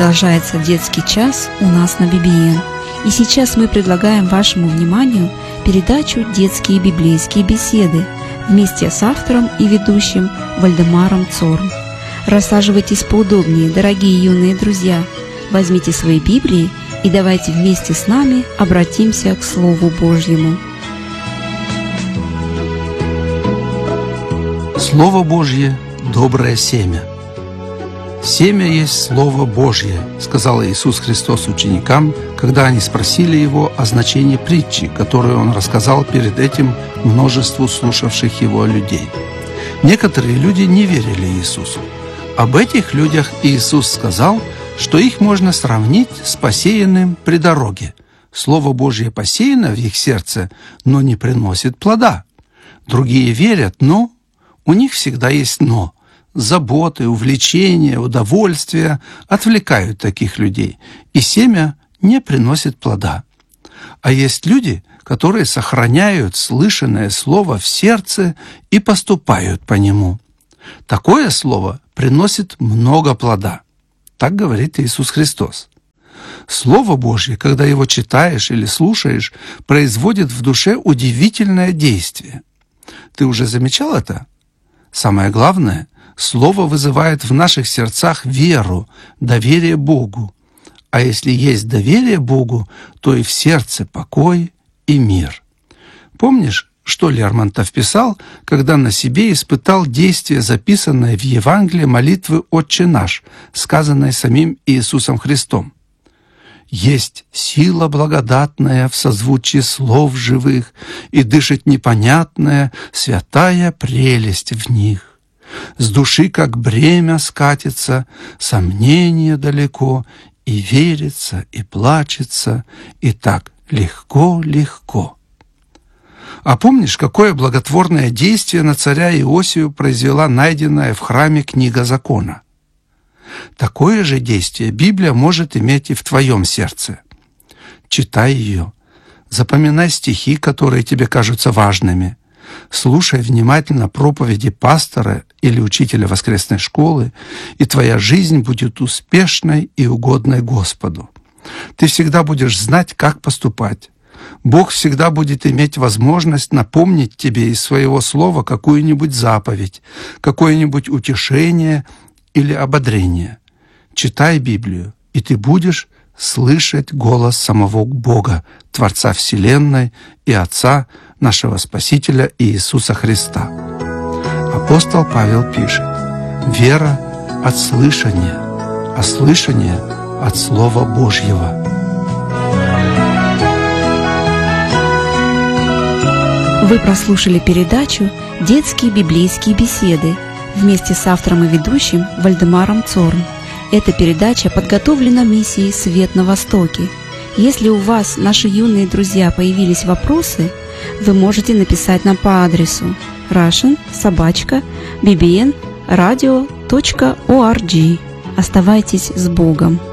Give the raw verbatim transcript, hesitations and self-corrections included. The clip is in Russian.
Продолжается детский час у нас на би би эн. И сейчас мы предлагаем вашему вниманию передачу «Детские библейские беседы» вместе с автором и ведущим Вальдемаром Цорн. Рассаживайтесь поудобнее, дорогие юные друзья. Возьмите свои Библии и давайте вместе с нами обратимся к Слову Божьему. Слово Божье – доброе семя. «Семя есть Слово Божье», – сказал Иисус Христос ученикам, когда они спросили Его о значении притчи, которую Он рассказал перед этим множеству слушавших Его людей. Некоторые люди не верили Иисусу. Об этих людях Иисус сказал, что их можно сравнить с посеянным при дороге. Слово Божье посеяно в их сердце, но не приносит плода. Другие верят, но у них всегда есть «но». Заботы, увлечения, удовольствия отвлекают таких людей, и семя не приносит плода. А есть люди, которые сохраняют слышанное слово в сердце и поступают по нему. Такое слово приносит много плода. Так говорит Иисус Христос. Слово Божье, когда его читаешь или слушаешь, производит в душе удивительное действие. Ты уже замечал это? Самое главное, Слово вызывает в наших сердцах веру, доверие Богу. А если есть доверие Богу, то и в сердце покой и мир. Помнишь, что Лермонтов писал, когда на себе испытал действие, записанное в Евангелии молитвы «Отче наш», сказанной самим Иисусом Христом? «Есть сила благодатная в созвучии слов живых, и дышит непонятная святая прелесть в них. С души, как бремя, скатится, сомнение далеко, и верится, и плачется, и так легко-легко». А помнишь, какое благотворное действие на царя Иосию произвела найденная в храме книга закона? Такое же действие Библия может иметь и в твоем сердце. Читай ее, запоминай стихи, которые тебе кажутся важными, слушай внимательно проповеди пастора или учителя воскресной школы, и твоя жизнь будет успешной и угодной Господу. Ты всегда будешь знать, как поступать. Бог всегда будет иметь возможность напомнить тебе из своего слова какую-нибудь заповедь, какое-нибудь утешение или ободрение. Читай Библию, и ты будешь слышать голос самого Бога, Творца Вселенной и Отца нашего Спасителя Иисуса Христа. Апостол Павел пишет: «Вера от слышания, а слышание от Слова Божьего». Вы прослушали передачу «Детские библейские беседы» вместе с автором и ведущим Вальдемаром Цорн. Эта передача подготовлена миссией «Свет на Востоке». Если у вас, наши юные друзья, появились вопросы, вы можете написать нам по адресу russian собака би би эн радио точка орг. Оставайтесь с Богом!